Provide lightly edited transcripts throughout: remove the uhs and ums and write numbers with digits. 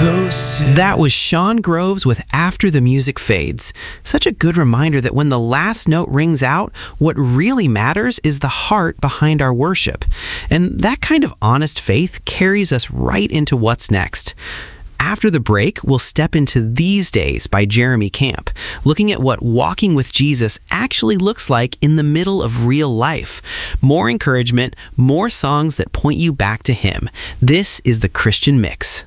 closer. That was Sean Groves with After the Music Fades. Such a good reminder that when the last note rings out, what really matters is the heart behind our worship. And that kind of honest faith carries us right into what's next. After the break, we'll step into These Days by Jeremy Camp, looking at what walking with Jesus actually looks like in the middle of real life. More encouragement, more songs that point you back to Him. This is the Christian Mix.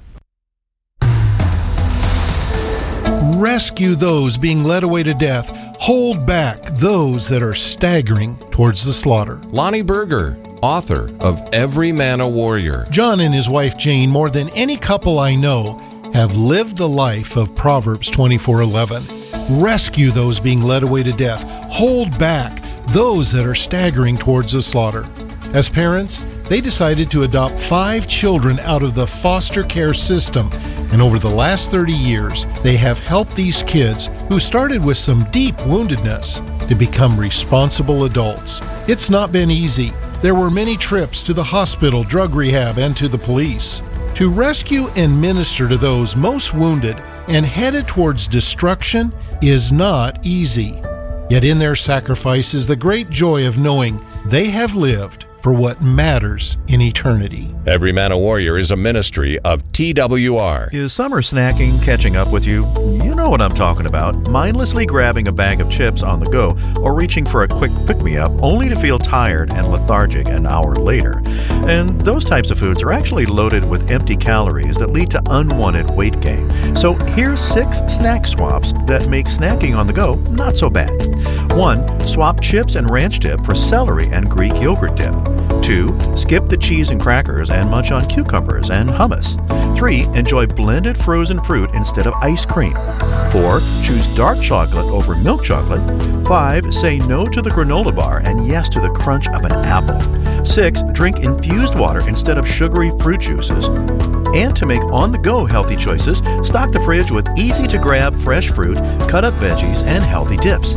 Rescue those being led away to death. Hold back those that are staggering towards the slaughter. Lonnie Berger, author of Every Man a Warrior. John and his wife Jane, more than any couple I know, have lived the life of Proverbs 24:11. Rescue those being led away to death. Hold back those that are staggering towards the slaughter. As parents, they decided to adopt 5 children out of the foster care system, and over the last 30 years, they have helped these kids, who started with some deep woundedness, to become responsible adults. It's not been easy. There were many trips to the hospital, drug rehab, and to the police. To rescue and minister to those most wounded and headed towards destruction is not easy. Yet in their sacrifice is the great joy of knowing they have lived for what matters in eternity. Every Man a Warrior is a ministry of TWR. Is summer snacking catching up with you? You know what I'm talking about. Mindlessly grabbing a bag of chips on the go or reaching for a quick pick-me-up only to feel tired and lethargic an hour later. And those types of foods are actually loaded with empty calories that lead to unwanted weight gain. So here's 6 snack swaps that make snacking on the go not so bad. 1. Swap chips and ranch dip for celery and Greek yogurt dip. 2. Skip the cheese and crackers and munch on cucumbers and hummus. 3. Enjoy blended frozen fruit instead of ice cream. 4. Choose dark chocolate over milk chocolate. 5. Say no to the granola bar and yes to the crunch of an apple. 6. Drink infused water instead of sugary fruit juices. And to make on-the-go healthy choices, stock the fridge with easy-to-grab fresh fruit, cut-up veggies, and healthy dips.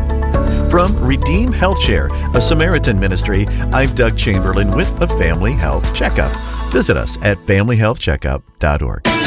From Redeem Health Share, a Samaritan ministry, I'm Doug Chamberlain with a Family Health Checkup. Visit us at familyhealthcheckup.org.